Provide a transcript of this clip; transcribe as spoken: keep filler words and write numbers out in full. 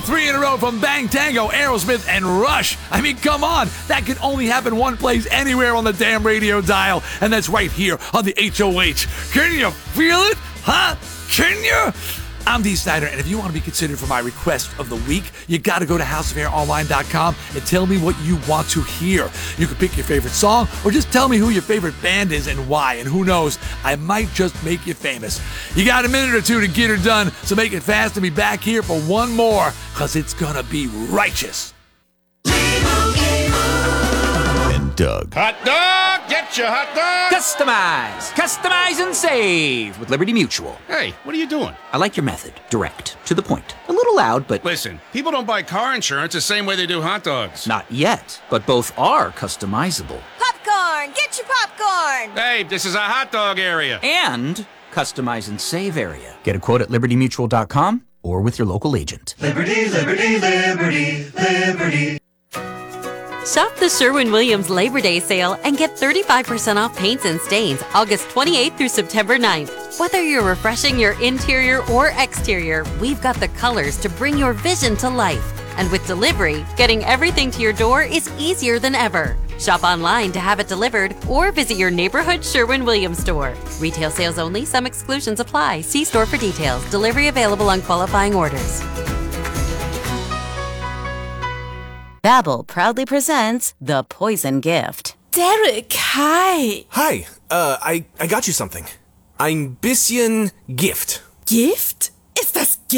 Three in a row from Bang Tango, Aerosmith, and Rush. I mean, come on. That can only happen one place anywhere on the damn radio dial, and that's right here on the H O H. Can you feel it? Huh? Can you? I'm Dee Snider, and if you want to be considered for my request of the week, you got to go to house of air online dot com and tell me what you want to hear. You can pick your favorite song, or just tell me who your favorite band is and why, and who knows, I might just make you famous. You got a minute or two to get her done, so make it fast and be back here for one more, because it's going to be righteous. And Doug. Hot dog! Get your hot dog! Customize! Customize and save with Liberty Mutual. Hey, what are you doing? I like your method. Direct. To the point. A little loud, but... Listen, people don't buy car insurance the same way they do hot dogs. Not yet, but both are customizable. Popcorn! Get your popcorn! Hey, this is a hot dog area. And customize and save area. Get a quote at liberty mutual dot com or with your local agent. Liberty, liberty, liberty, liberty. Shop the Sherwin-Williams Labor Day sale and get thirty-five percent off paints and stains August twenty-eighth through September ninth. Whether you're refreshing your interior or exterior, we've got the colors to bring your vision to life. And with delivery, getting everything to your door is easier than ever. Shop online to have it delivered or visit your neighborhood Sherwin-Williams store. Retail sales only. Some exclusions apply. See store for details. Delivery available on qualifying orders. Babbel proudly presents The Poison Gift. Derek, hi. Hi, uh, I, I got you something. Ein bisschen Gift. Gift? Ist das